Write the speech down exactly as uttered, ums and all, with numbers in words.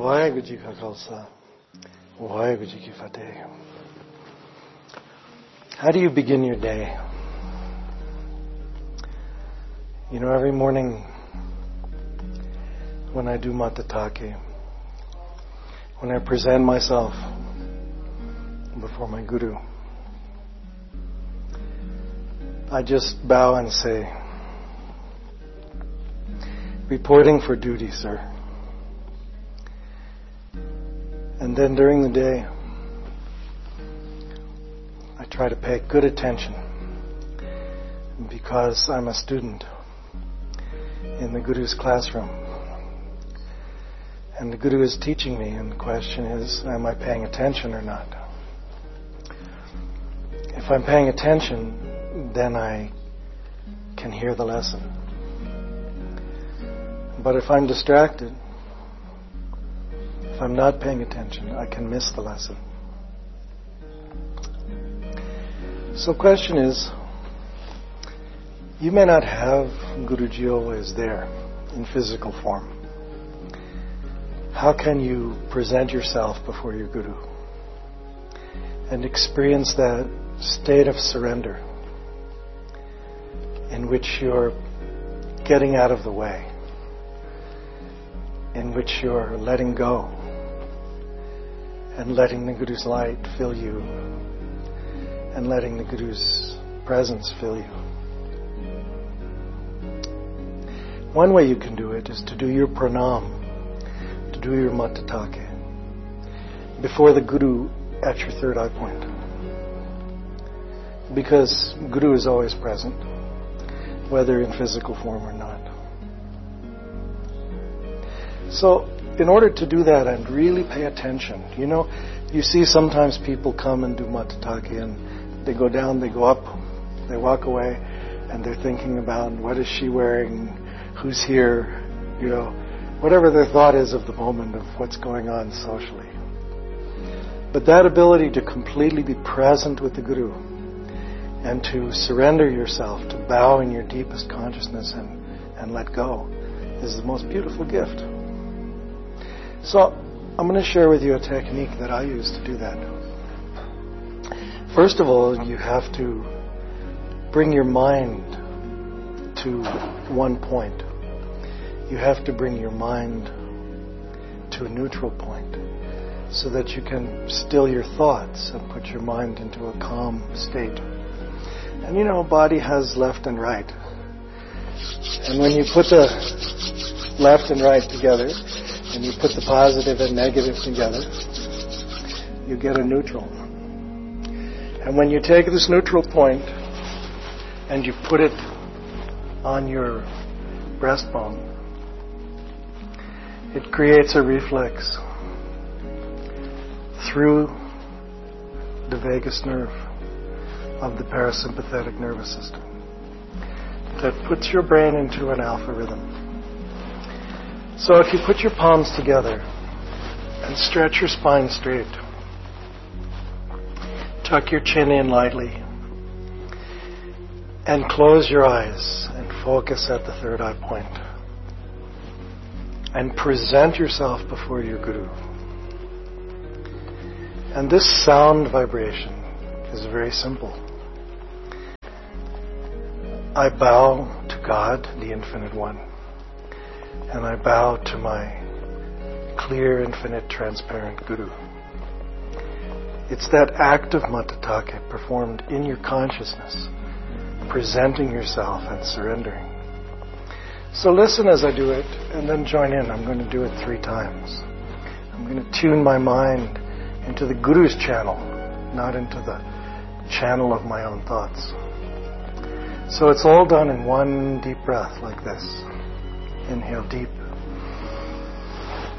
Waheguru Ji Ka Khalsa, Waheguru Ji Ki Fateh. How do you begin your day? You know, every morning when I do Matatake, when I present myself before my Guru, I just bow and say, reporting for duty, sir. And then during the day, I try to pay good attention because I'm a student in the Guru's classroom. And the Guru is teaching me, and the question is, am I paying attention or not? If I'm paying attention, then I can hear the lesson. But if I'm distracted, if I'm not paying attention, I can miss the lesson. So the question is, you may not have Guruji always there in physical form. How can you present yourself before your Guru and experience that state of surrender in which you're getting out of the way, in which you're letting go and letting the Guru's light fill you and letting the Guru's presence fill you? One way you can do it is to do your pranam, to do your matatake before the Guru at your third eye point. Because Guru is always present, whether in physical form or not. So, in order to do that and really pay attention, you know, you see sometimes people come and do matatake and they go down, they go up, they walk away, and they're thinking about what is she wearing, who's here, you know, whatever their thought is of the moment of what's going on socially. But that ability to completely be present with the Guru and to surrender yourself, to bow in your deepest consciousness and, and let go is the most beautiful gift. So, I'm going to share with you a technique that I use to do that. First of all, you have to bring your mind to one point. You have to bring your mind to a neutral point so that you can still your thoughts and put your mind into a calm state. And you know, body has left and right. And when you put the left and right together, and you put the positive and negative together, you get a neutral. And when you take this neutral point and you put it on your breastbone, it creates a reflex through the vagus nerve of the parasympathetic nervous system that puts your brain into an alpha rhythm. So if you put your palms together and stretch your spine straight, tuck your chin in lightly, and close your eyes and focus at the third eye point, and present yourself before your Guru. And this sound vibration is very simple. I bow to God, the Infinite One. And I bow to my clear, infinite, transparent Guru. It's that act of matatake performed in your consciousness, presenting yourself and surrendering. So listen as I do it, and then join in. I'm going to do it three times. I'm going to tune my mind into the Guru's channel, not into the channel of my own thoughts. So it's all done in one deep breath like this. Inhale deep.